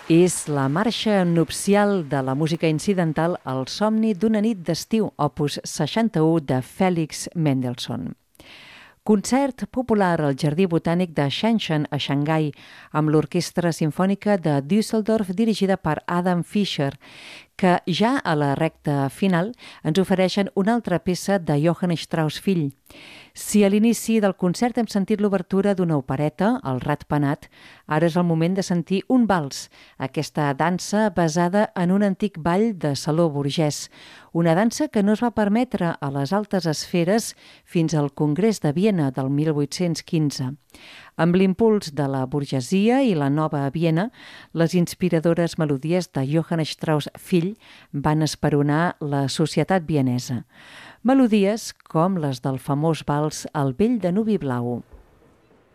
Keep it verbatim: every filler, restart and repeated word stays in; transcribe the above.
És la marxa nupcial de la música incidental El somni d'una nit d'estiu, opus seixanta-u de Félix Mendelssohn. Concert popular al Jardí Botànic de Shenzhen, a Xangai, amb l'Orquestra Simfònica de Düsseldorf dirigida per Adam Fischer, que ja a la recta final ens ofereixen una altra peça de Johann Strauss fill. Si a l'inici del concert hem sentit l'obertura d'una opereta, El ratpenat, ara és el moment de sentir un vals, aquesta dansa basada en un antic ball de saló burgès, una dansa que no es va permetre a les altes esferes fins al Congrés de Viena del mil vuit-cents quinze. Amb l'impuls de la burgesia i la nova Viena, les inspiradores melodies de Johann Strauss fill van esperonar la societat vienesa. Melodies com les del famós vals El vell danubi blau.